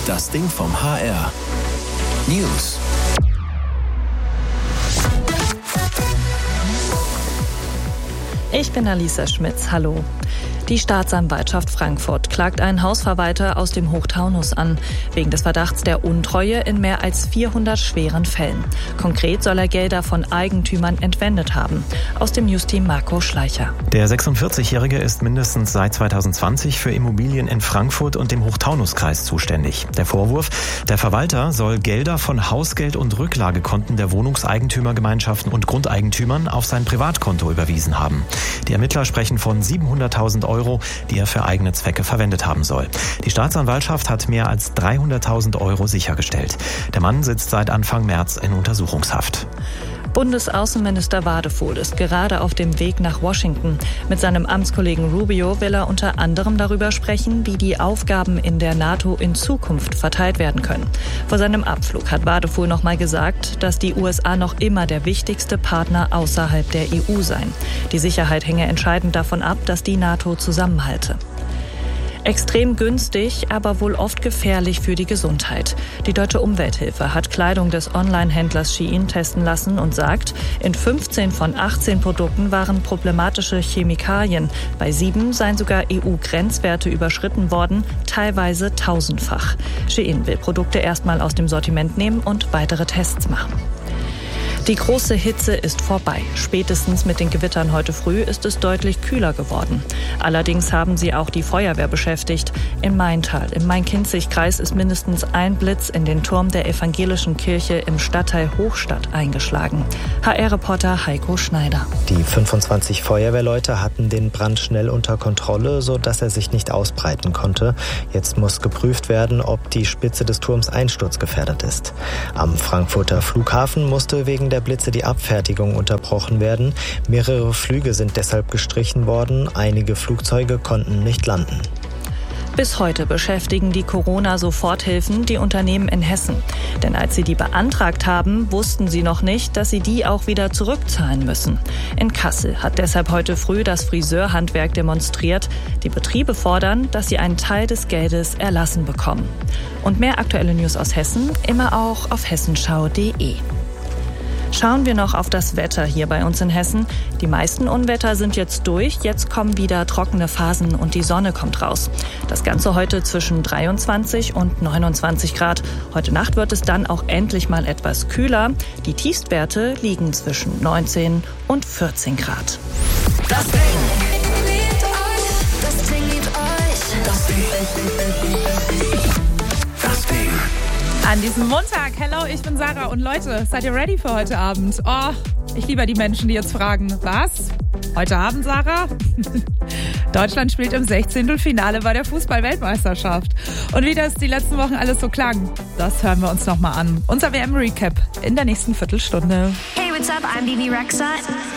Das Ding vom HR. News. Ich bin Alisa Schmitz. Hallo. Die Staatsanwaltschaft Frankfurt klagt einen Hausverwalter aus dem Hochtaunus an, wegen des Verdachts der Untreue in mehr als 400 schweren Fällen. Konkret soll er Gelder von Eigentümern entwendet haben. Aus dem Newsteam Marco Schleicher. Der 46-Jährige ist mindestens seit 2020 für Immobilien in Frankfurt und dem Hochtaunuskreis zuständig. Der Vorwurf: Der Verwalter soll Gelder von Hausgeld- und Rücklagekonten der Wohnungseigentümergemeinschaften und Grundeigentümern auf sein Privatkonto überwiesen haben. Die Ermittler sprechen von 700.000 Euro, die er für eigene Zwecke verwendet haben soll. Die Staatsanwaltschaft hat mehr als 300.000 Euro sichergestellt. Der Mann sitzt seit Anfang März in Untersuchungshaft. Bundesaußenminister Wadefuhl ist gerade auf dem Weg nach Washington. Mit seinem Amtskollegen Rubio will er unter anderem darüber sprechen, wie die Aufgaben in der NATO in Zukunft verteilt werden können. Vor seinem Abflug hat Wadefuhl nochmal gesagt, dass die USA noch immer der wichtigste Partner außerhalb der EU seien. Die Sicherheit hänge entscheidend davon ab, dass die NATO zusammenhalte. Extrem günstig, aber wohl oft gefährlich für die Gesundheit. Die Deutsche Umwelthilfe hat Kleidung des Online-Händlers Shein testen lassen und sagt, in 15 von 18 Produkten waren problematische Chemikalien. Bei 7 seien sogar EU-Grenzwerte überschritten worden, teilweise 1000-fach. Shein will Produkte erstmal aus dem Sortiment nehmen und weitere Tests machen. Die große Hitze ist vorbei. Spätestens mit den Gewittern heute früh ist es deutlich kühler geworden. Allerdings haben sie auch die Feuerwehr beschäftigt. In Maintal, im Main-Kinzig-Kreis, ist mindestens ein Blitz in den Turm der evangelischen Kirche im Stadtteil Hochstadt eingeschlagen. HR-Reporter Heiko Schneider. Die 25 Feuerwehrleute hatten den Brand schnell unter Kontrolle, sodass er sich nicht ausbreiten konnte. Jetzt muss geprüft werden, ob die Spitze des Turms einsturzgefährdet ist. Am Frankfurter Flughafen musste wegen der Blitze die Abfertigung unterbrochen werden. Mehrere Flüge sind deshalb gestrichen worden. Einige Flugzeuge konnten nicht landen. Bis heute beschäftigen die Corona-Soforthilfen die Unternehmen in Hessen. Denn als sie die beantragt haben, wussten sie noch nicht, dass sie die auch wieder zurückzahlen müssen. In Kassel hat deshalb heute früh das Friseurhandwerk demonstriert. Die Betriebe fordern, dass sie einen Teil des Geldes erlassen bekommen. Und mehr aktuelle News aus Hessen immer auch auf hessenschau.de. Schauen wir noch auf das Wetter hier bei uns in Hessen. Die meisten Unwetter sind jetzt durch. Jetzt kommen wieder trockene Phasen und die Sonne kommt raus. Das Ganze heute zwischen 23 und 29 Grad. Heute Nacht wird es dann auch endlich mal etwas kühler. Die Tiefstwerte liegen zwischen 19 und 14 Grad. Das Ding liebt euch. Das Ding liebt euch. Das Ding. Das Ding. An diesem Montag, hello, ich bin Sarah und Leute, seid ihr ready für heute Abend? Oh, ich liebe die Menschen, die jetzt fragen, was? Heute Abend, Sarah? Deutschland spielt im 16. Finale bei der Fußball-Weltmeisterschaft. Und wie das die letzten Wochen alles so klang, das hören wir uns nochmal an. Unser WM-Recap in der nächsten Viertelstunde. Hey, what's up? I'm Bibi Rexha.